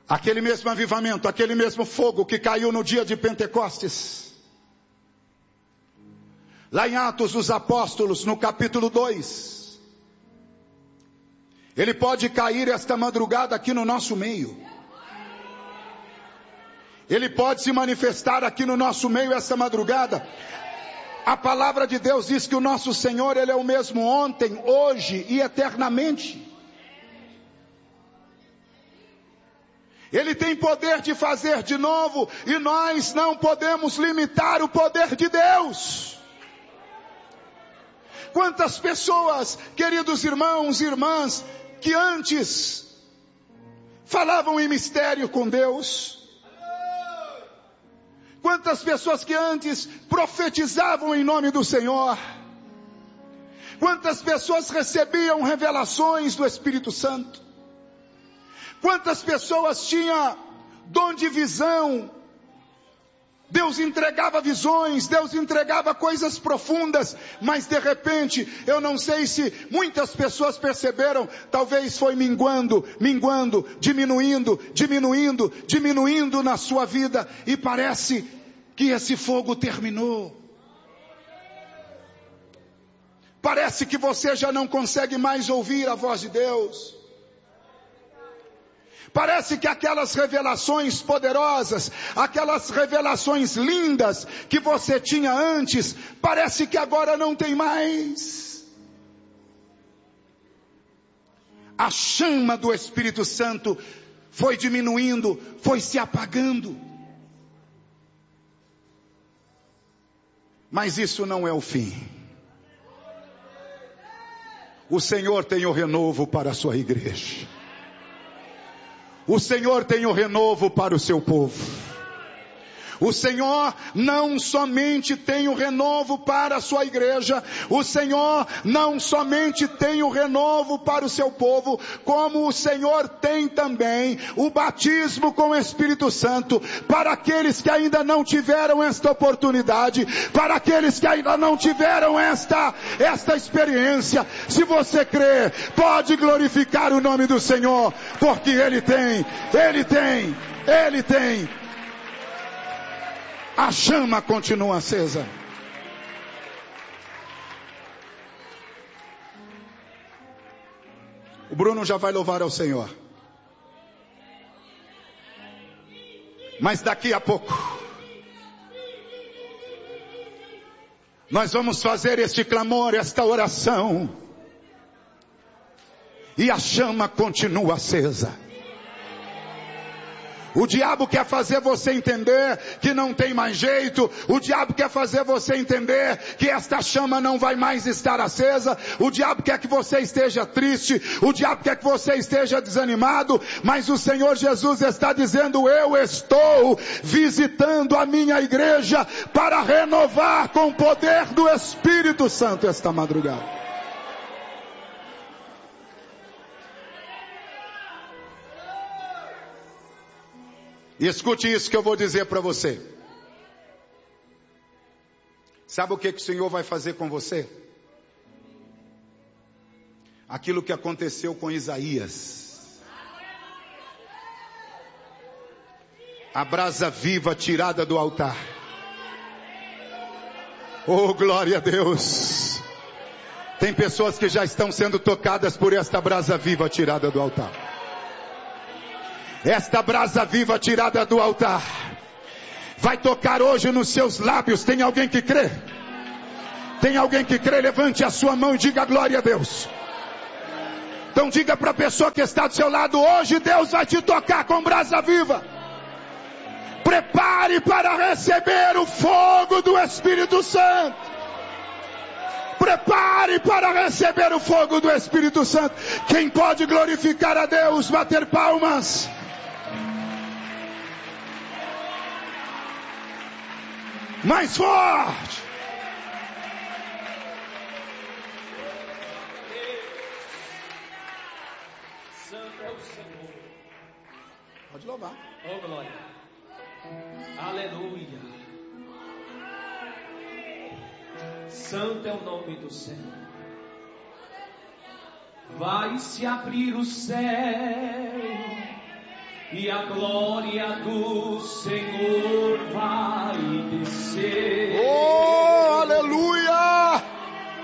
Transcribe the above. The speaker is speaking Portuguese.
Aquele mesmo avivamento, aquele mesmo fogo que caiu no dia de Pentecostes. Lá em Atos dos Apóstolos, no capítulo 2. Ele pode cair esta madrugada aqui no nosso meio. Ele pode se manifestar aqui no nosso meio esta madrugada. A palavra de Deus diz que o nosso Senhor, Ele é o mesmo ontem, hoje e eternamente. Ele tem poder de fazer de novo, e nós não podemos limitar o poder de Deus. Quantas pessoas, queridos irmãos e irmãs, que antes falavam em mistério com Deus. Quantas pessoas que antes profetizavam em nome do Senhor. Quantas pessoas recebiam revelações do Espírito Santo. Quantas pessoas tinham dom de visão. Deus entregava visões, Deus entregava coisas profundas, mas de repente, eu não sei se muitas pessoas perceberam, talvez foi minguando, diminuindo na sua vida, e parece que esse fogo terminou. Parece que você já não consegue mais ouvir a voz de Deus. Parece que aquelas revelações poderosas, aquelas revelações lindas que você tinha antes, parece que agora não tem mais. A chama do Espírito Santo foi diminuindo, foi se apagando. Mas isso não é o fim. O Senhor tem o renovo para a sua igreja. O Senhor tem o renovo para o seu povo. O Senhor não somente tem o renovo para a sua igreja, o Senhor não somente tem o renovo para o seu povo, como o Senhor tem também o batismo com o Espírito Santo, para aqueles que ainda não tiveram esta oportunidade, para aqueles que ainda não tiveram esta experiência. Se você crê, pode glorificar o nome do Senhor, porque Ele tem. A chama continua acesa. O Bruno já vai louvar ao Senhor. Mas daqui a pouco, nós vamos fazer este clamor, esta oração. E a chama continua acesa. O diabo quer fazer você entender que não tem mais jeito. O diabo quer fazer você entender que esta chama não vai mais estar acesa. O diabo quer que você esteja triste. O diabo quer que você esteja desanimado. Mas o Senhor Jesus está dizendo: eu estou visitando a minha igreja para renovar com o poder do Espírito Santo esta madrugada. E escute isso que eu vou dizer para você. Sabe o que o Senhor vai fazer com você? Aquilo que aconteceu com Isaías. A brasa viva tirada do altar. Oh, glória a Deus. Tem pessoas que já estão sendo tocadas por esta brasa viva tirada do altar. Esta brasa viva tirada do altar vai tocar hoje nos seus lábios. Tem alguém que crê? Tem alguém que crê? Levante a sua mão e diga glória a Deus. Então diga para a pessoa que está do seu lado: hoje Deus vai te tocar com brasa viva. Prepare para receber o fogo do Espírito Santo. Prepare para receber o fogo do Espírito Santo. Quem pode glorificar a Deus, bater palmas. Mais forte. Santo é o Senhor. Pode louvar. Oh, glória. Aleluia. Santo é o nome do Senhor. Vai se abrir o céu e a glória do Senhor vai descer.